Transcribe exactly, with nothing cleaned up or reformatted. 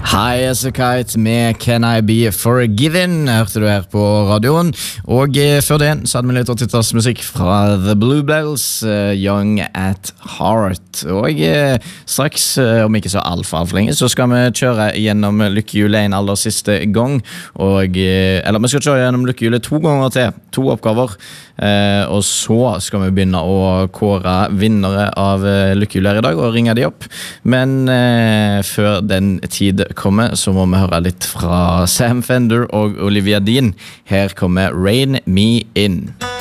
Hi as a kite med Can I Be Forgiven, hørte du her på radioen. Og eh, før det så hadde vi litt åttitalls musikk fra The Bluebells, eh, Young at Heart. Og eh, straks, eh, om ikke så alt for alt for lenge, så skal vi kjøre gjennom lykkehjulet en aller siste gang. Og, eh, eller vi skal kjøre gjennom lykkehjulet to ganger til, to oppgaver. Eh, og så skal vi begynne å kåre vinnere av eh, lykkehjulet her i dag og ringe de opp. Men eh, før den tid kommer, så må vi høre litt fra Sam Fender og Olivia Dean. Her kommer Rain Me In.